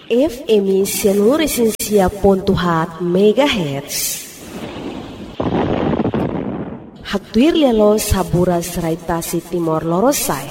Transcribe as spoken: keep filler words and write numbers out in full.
F M Seluruh Pontuhat Megahertz. Haktuir lelo sabura serai tasi Timor Lorosai.